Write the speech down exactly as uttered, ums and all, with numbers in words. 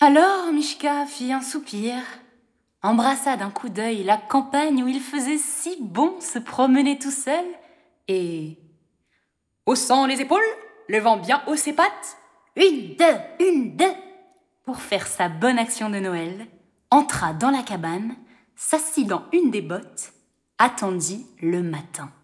Alors Mishka fit un soupir, embrassa d'un coup d'œil la campagne où il faisait si bon se promener tout seul, et, haussant les épaules, levant bien haut ses pattes, une, deux, une, deux, pour faire sa bonne action de Noël, entra dans la cabane, s'assit dans une des bottes, attendit le matin.